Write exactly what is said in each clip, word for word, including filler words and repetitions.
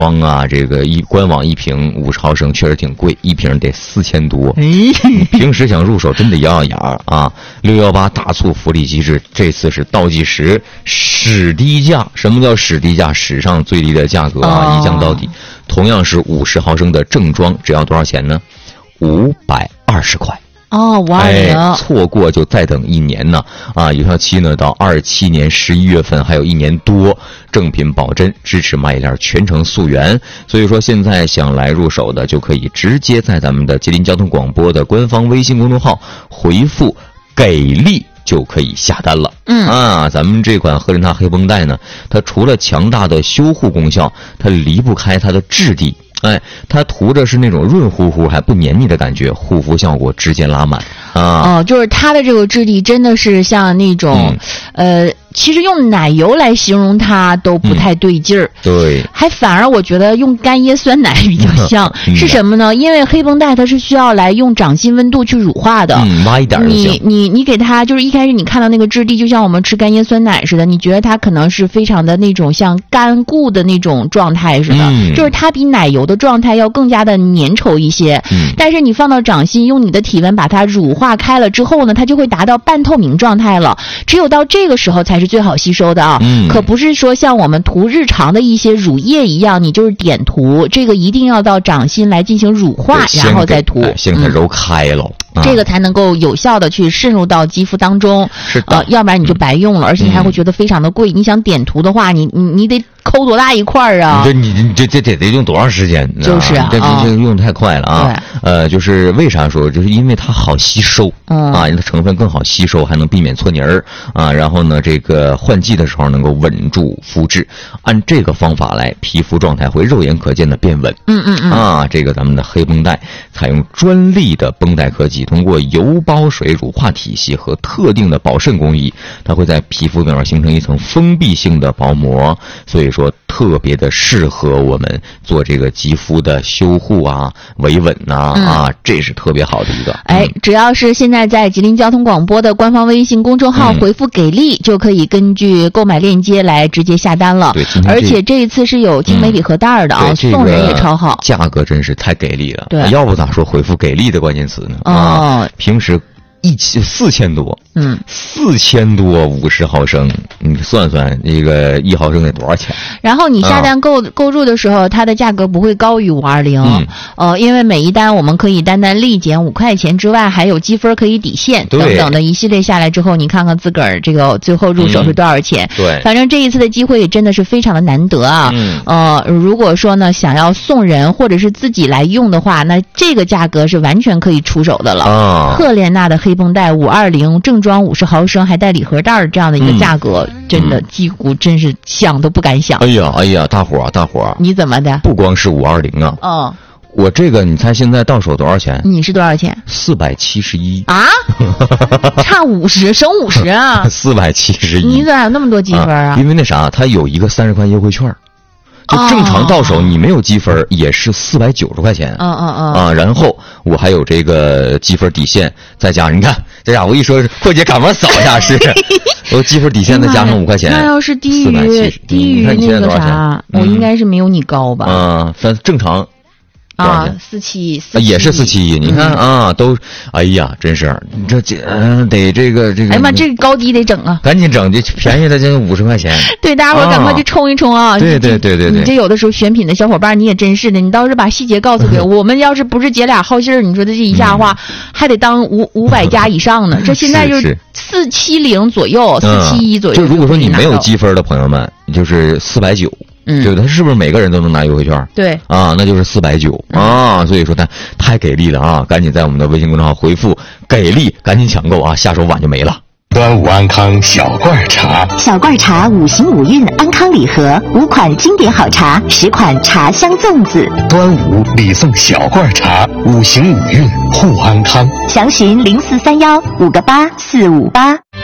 装啊，这个一官网一瓶五十毫升确实挺贵，一瓶得四千多。平时想入手真得咬咬牙啊！六幺八大促福利机制，这次是倒计时史低价。什么叫史低价？史上最低的价格啊，一降到底。同样是五十毫升的正装，只要多少钱呢？五百二十块。 哦，五二零， 哎，错过就再等一年呢啊！有效期呢到二七年十一月份，还有一年多，正品保真，支持卖点全程溯源。所以说，现在想来入手的，就可以直接在咱们的吉林交通广播的官方微信公众号回复“给力”。就可以下单了。 嗯啊，咱们这款赫莲娜黑绷带呢，它除了强大的修护功效，它离不开它的质地。哎，它涂着是那种润乎乎还不黏腻的感觉，护肤效果直接拉满啊！ 哦，就是它的这个质地真的是像那种，嗯、呃，其实用奶油来形容它都不太对劲儿、嗯。对，还反而我觉得用干椰酸奶比较像。嗯、是什么呢？因为黑绷带它是需要来用掌心温度去乳化的， 嗯，挖一点就行。 你你你给它就是一开始你看到那个质地，就像我们吃干椰酸奶似的，你觉得它可能是非常的那种像干固的那种状态似的，嗯、就是它比奶油的状态要更加的粘稠一些。嗯，但是你放到掌心，用你的体温把它乳化开了之后呢，它就会达到半透明状态了。只有到这个时候才是最好吸收的啊。嗯，可不是说像我们涂日常的一些乳液一样，你就是点涂，这个一定要到掌心来进行乳化，然后再涂， 先给它揉开了。 嗯，这个才能够有效的去渗入到肌肤当中， 是的， 呃，要不然你就白用了，嗯、而且你还会觉得非常的贵。嗯、你想点涂的话，你你你得抠多大一块啊？ 这你你这这得得用多长时间？ 就是啊， 这这这用的太快了啊！呃，就是为啥说，就是因为它好吸收，嗯啊，它成分更好吸收，还能避免搓泥儿啊。然后呢，这个换季的时候能够稳住肤质，按这个方法来，皮肤状态会肉眼可见的变稳。 嗯嗯嗯啊，这个咱们的黑绷带采用专利的绷带科技。通过油包水乳化体系和特定的保渗工艺，它会在皮肤表面形成一层封闭性的薄膜，所以说特别的适合我们做这个肌肤的修护啊、维稳呐 啊, 、嗯、啊，这是特别好的一个。 哎，只要是现在在吉林交通广播的官方微信公众号回复“给力”，嗯、就可以根据购买链接来直接下单了。 对， 而且这一次是有精美礼盒袋的啊，嗯、送人也超好， 价格真是太给力了。 对， 要不咋说回复“给力”的关键词呢？ 哦。 啊，平时一千四千多， 嗯， 四千多五十毫升，你算算这个一毫升得多少钱？ 然后你下单购、啊、购入的时候，它的价格不会高于五二零，呃，因为每一单我们可以单单立减五块钱之外，还有积分可以抵现等等的一系列下来之后，你看看自个儿这个最后入手是多少钱？ 嗯、对， 反正这一次的机会也真的是非常的难得啊。 嗯， 呃，如果说呢想要送人或者是自己来用的话，那这个价格是完全可以出手的了。 啊， 赫莲娜的黑绷带五二零正装五十毫升还带礼盒袋这样的一个价格，嗯、真的几乎真是想都不敢想。 哎呀哎呀，大伙儿大伙儿， 你怎么的？ 不光是五二零啊， 哦， 我这个你猜现在到手多少钱？ 你是多少钱？ 四百七十一啊，差五十，省五十啊！ 四百七十一， 你咋有那么多积分啊？ 啊因为那啥，它有一个三十块优惠券。就正常到手，你没有积分也是四百九十块钱。 嗯嗯嗯。 啊，然后我还有这个积分底线，再加上你看，这家伙一说慧姐赶忙扫一下是，我积分底线再加上五块钱。 那要是低于低于那个啥，我应该是没有你高吧？ 嗯，反正正常。 啊，四七四也是四七一，你看啊，都，哎呀，真是这这嗯得这个这个， 哎呀妈，这个高低得整啊， 赶紧整，这便宜的就五十块钱。 对，大家伙赶快去冲一冲啊！ 对对对对对， 你这有的时候选品的小伙伴你也真是的，你倒是把细节告诉给我。我们要是不是姐俩好信儿，你说的这一下话还得当五五百加以上呢。这现在就是四七零左右，四七一左右。 就如果说你没有积分的朋友们，就是四百九。嗯，对，他是不是每个人都能拿优惠券？ 对， 啊，那就是四百九啊，所以说他太给力了啊！赶紧在我们的微信公众号回复“给力”，赶紧抢购啊，下手晚就没了。 端午安康小罐茶， 小罐茶五行五运安康礼盒，五款经典好茶，十款茶香粽子。 端午礼送小罐茶，五行五运护安康。 详询零四三幺五个八四五八。开门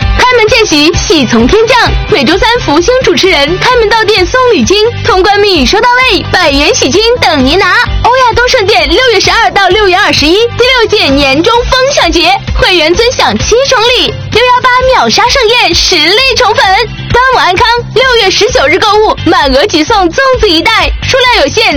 见习，喜从天降。每周三福星主持人开门到店送礼金，通关密语收到位，百元喜金等您拿。欧亚东盛店六月十二到六月二十一第六届年终分享节，会员尊享七重礼，六幺八秒杀盛宴实力宠粉。端午安康，六月十九日购物满额即送粽子一袋，数量有限。